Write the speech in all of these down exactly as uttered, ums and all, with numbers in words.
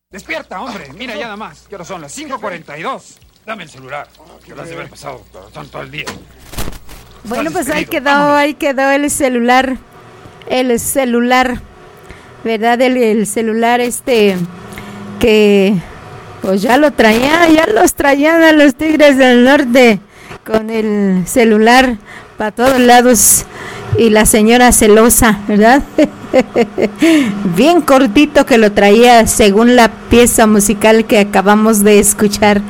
Despierta, hombre. Mira ya nada más. ¿Qué hora son? Las cinco cuarenta y dos. Dame el celular. Que lo has de haber pasado todo el día. Bueno, pues ahí quedó, ahí quedó el celular. El celular. ¿Verdad? El, el celular este que pues ya lo traía, ya los traían a los Tigres del Norte con el celular para todos lados y la señora celosa, ¿verdad? Bien cortito que lo traía según la pieza musical que acabamos de escuchar.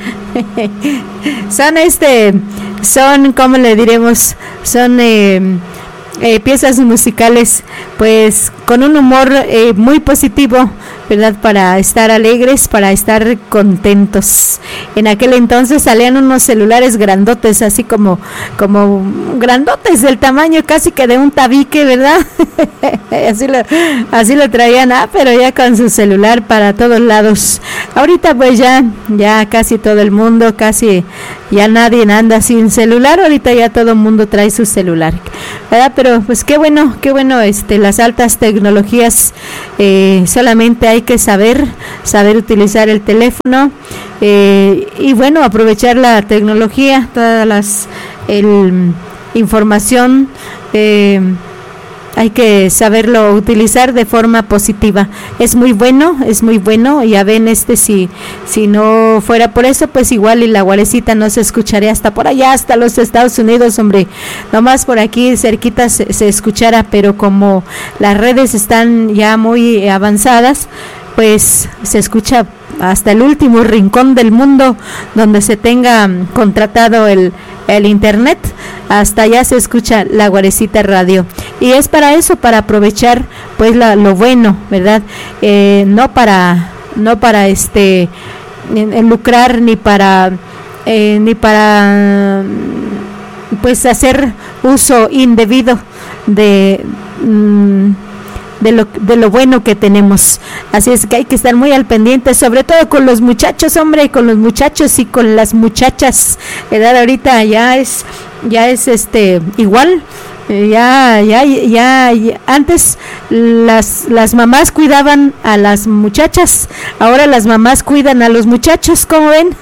Son este, son, ¿cómo le diremos? Son eh, eh, piezas musicales pues con un humor eh, muy positivo, ¿verdad? Para estar alegres, para estar contentos. En aquel entonces salían unos celulares grandotes, así como como grandotes, del tamaño casi que de un tabique, ¿verdad? así lo así lo traían, ah, pero ya con su celular para todos lados. Ahorita pues ya ya casi todo el mundo, casi ya nadie anda sin celular. Ahorita ya todo el mundo trae su celular, ¿verdad? Pero pues qué bueno, qué bueno este las altas tecnologías. Eh, solamente hay que saber saber utilizar el teléfono eh, y bueno, aprovechar la tecnología, todas las el, información eh, hay que saberlo utilizar de forma positiva. Es muy bueno, es muy bueno. Ya ven, este si si no fuera por eso, pues igual y la guarecita no se escucharía hasta por allá, hasta los Estados Unidos, hombre. Nomás por aquí cerquita se, se escuchara, pero como las redes están ya muy avanzadas, pues se escucha hasta el último rincón del mundo donde se tenga contratado el, el internet, hasta allá se escucha la Guarecita Radio, y es para eso, para aprovechar pues la, lo bueno, ¿verdad? Eh, no para no para este en, en lucrar ni para eh, ni para pues hacer uso indebido de mm, de lo de lo bueno que tenemos. Así es que hay que estar muy al pendiente, sobre todo con los muchachos, hombre, con los muchachos y con las muchachas. Edad ahorita ya es ya es este igual. Ya, ya, ya, ya, antes las las mamás cuidaban a las muchachas, ahora las mamás cuidan a los muchachos, ¿cómo ven?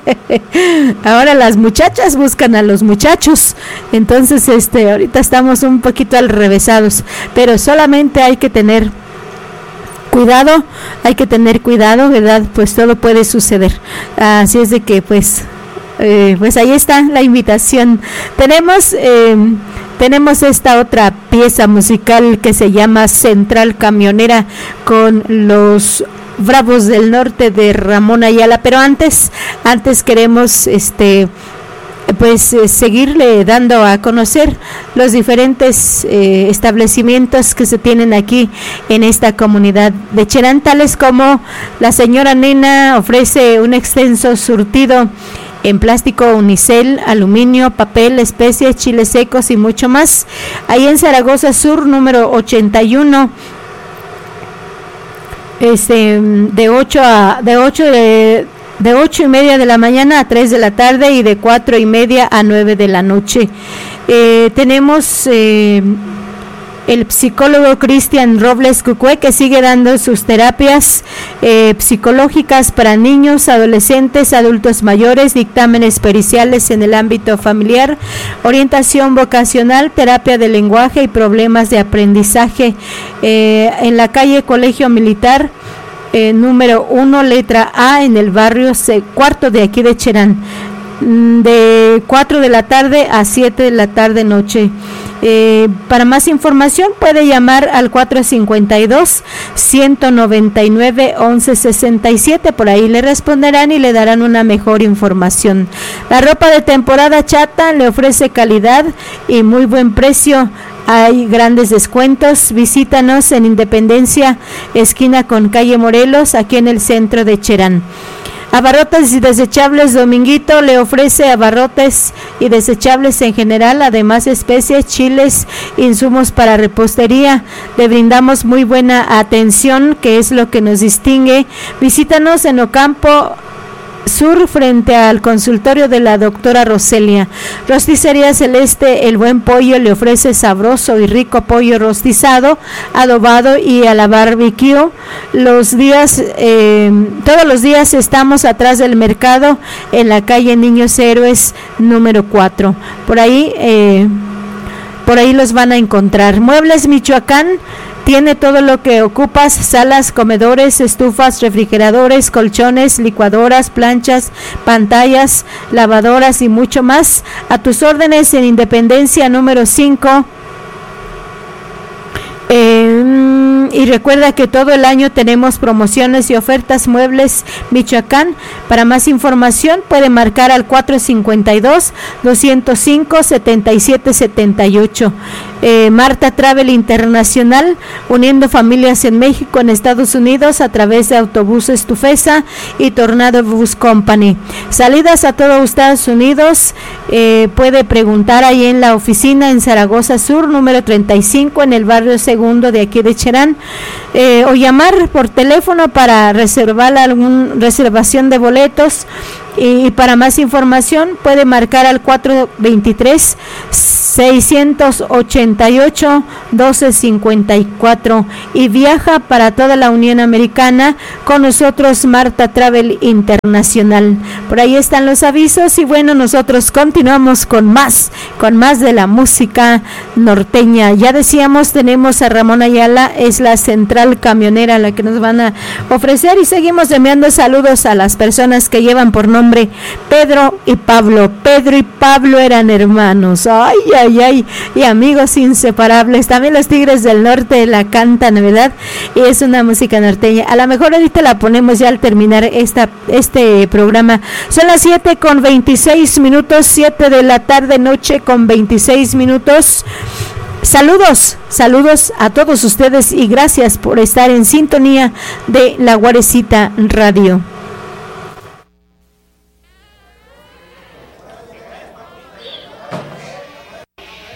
Ahora las muchachas buscan a los muchachos, entonces este, ahorita estamos un poquito alrevesados, pero solamente hay que tener cuidado, hay que tener cuidado, ¿verdad? Pues todo puede suceder, así es de que pues, eh, pues ahí está la invitación. Tenemos... Eh, Tenemos esta otra pieza musical que se llama Central Camionera con los Bravos del Norte de Ramón Ayala, pero antes antes queremos este pues eh, seguirle dando a conocer los diferentes eh, establecimientos que se tienen aquí en esta comunidad de Cherán, tales como la señora Nena ofrece un extenso surtido en plástico, unicel, aluminio, papel, especies, chiles secos y mucho más. Ahí en Zaragoza Sur, número ochenta y uno, este, de ocho a de ocho de de ocho y media de la mañana a tres de la tarde y de cuatro y media a nueve de la noche. Eh, tenemos eh, el psicólogo Cristian Robles Cucue, que sigue dando sus terapias eh, psicológicas para niños, adolescentes, adultos mayores, dictámenes periciales en el ámbito familiar, orientación vocacional, terapia de lenguaje y problemas de aprendizaje eh, en la calle Colegio Militar, eh, número uno, letra A, en el barrio C, cuarto de aquí de Cherán, de cuatro de la tarde a siete de la tarde noche. Eh, para más información puede llamar al cuatro cincuenta y dos, ciento noventa y nueve, once sesenta y siete, por ahí le responderán y le darán una mejor información. La ropa de temporada Chata le ofrece calidad y muy buen precio. Hay grandes descuentos. Visítanos en Independencia, esquina con calle Morelos, aquí en el centro de Cherán. Abarrotes y desechables Dominguito le ofrece abarrotes y desechables en general, además especies, chiles, insumos para repostería. Le brindamos muy buena atención, que es lo que nos distingue. Visítanos en Ocampo Sur, frente al consultorio de la doctora Roselia. Rosticería Celeste, el buen pollo, le ofrece sabroso y rico pollo rostizado, adobado y a la barbecue. Los días, eh, todos los días estamos atrás del mercado, en la calle Niños Héroes número cuatro. Por ahí, eh, por ahí los van a encontrar. Muebles Michoacán tiene todo lo que ocupas: salas, comedores, estufas, refrigeradores, colchones, licuadoras, planchas, pantallas, lavadoras y mucho más. A tus órdenes en Independencia número cinco. Eh, y recuerda que todo el año tenemos promociones y ofertas. Muebles Michoacán. Para más información puede marcar al cuatro cinco dos, dos cero cinco, siete siete siete ocho. Eh, Marta Travel Internacional, uniendo familias en México, en Estados Unidos, a través de Autobuses Tufesa y Tornado Bus Company. Salidas a todo Estados Unidos, eh, puede preguntar ahí en la oficina en Zaragoza Sur, número treinta y cinco, en el barrio Segundo de aquí de Cherán, eh, o llamar por teléfono para reservar alguna reservación de boletos. Y para más información puede marcar al cuatro dos tres, seis ocho ocho, uno dos cinco cuatro y viaja para toda la Unión Americana con nosotros, Marta Travel Internacional. Por ahí están los avisos y bueno, nosotros continuamos con más, con más de la música norteña. Ya decíamos, tenemos a Ramón Ayala, es la central camionera la que nos van a ofrecer, y seguimos enviando saludos a las personas que llevan por nombre Pedro y Pablo. Pedro y Pablo eran hermanos, ay, ay, ay, y amigos inseparables. También los Tigres del Norte la cantan, ¿verdad? Y es una música norteña. A lo mejor ahorita la ponemos ya al terminar esta, este programa. Son las siete con veintiséis minutos, siete de la tarde, noche con veintiséis minutos. Saludos, saludos a todos ustedes y gracias por estar en sintonía de La Guarecita Radio.